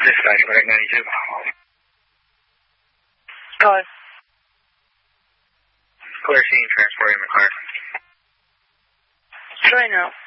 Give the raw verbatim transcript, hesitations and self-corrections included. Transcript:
Dispatch, Medic ninety-two. Go ahead. Clear scene, transporting the car. Try now.